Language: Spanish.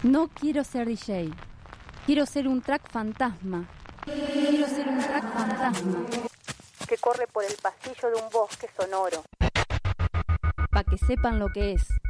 No quiero ser DJ. Quiero ser un track fantasma. Quiero ser un track fantasma. Que corre por el pasillo de un bosque sonoro. Pa' que sepan lo que es.